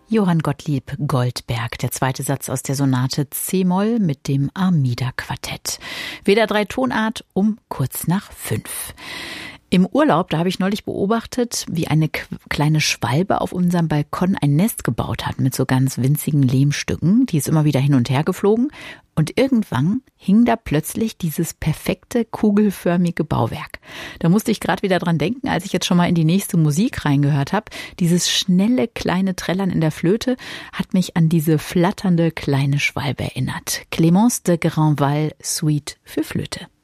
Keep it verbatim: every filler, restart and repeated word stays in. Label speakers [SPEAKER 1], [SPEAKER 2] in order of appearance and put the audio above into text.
[SPEAKER 1] Johann Gottlieb Goldberg, der zweite Satz aus der Sonate C-Moll mit dem Armida-Quartett. W D R drei Tonart um kurz nach fünf. Im Urlaub, da habe ich neulich beobachtet, wie eine kleine Schwalbe auf unserem Balkon ein Nest gebaut hat mit so ganz winzigen Lehmstücken. Die ist immer wieder hin und her geflogen und irgendwann hing da plötzlich dieses perfekte kugelförmige Bauwerk. Da musste ich gerade wieder dran denken, als ich jetzt schon mal in die nächste Musik reingehört habe. Dieses schnelle kleine Trällern in der Flöte hat mich an diese flatternde kleine Schwalbe erinnert. Clémence de Grandval, Suite für Flöte.